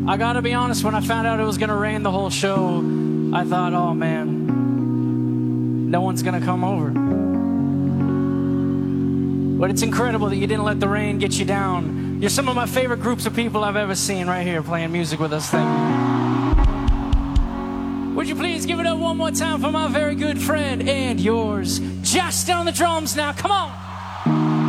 I gotta be honest, when I found out it was gonna rain the whole show, I thought, oh man, no one's gonna come over. But it's incredible that you didn't let the rain get you down. You're some of my favorite groups of people I've ever seen right here playing music with us. Thank you. Would you please give it up one more time for my very good friend and yours, Justin on the drums now. Come on.